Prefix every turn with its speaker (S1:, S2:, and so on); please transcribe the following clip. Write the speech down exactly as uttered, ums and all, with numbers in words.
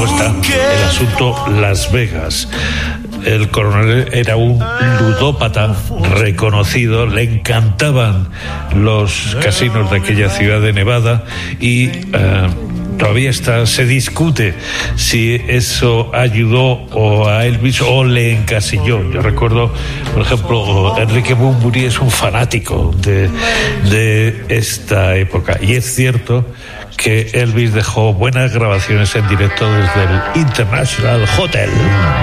S1: está el asunto Las Vegas. El coronel era un ludópata reconocido, le encantaban los casinos de aquella ciudad de Nevada y eh, todavía está, se discute si eso ayudó o a Elvis o le encasilló. Yo recuerdo, por ejemplo, Enrique Bunbury es un fanático de, de esta época y es cierto que Elvis dejó buenas grabaciones en directo desde el International Hotel.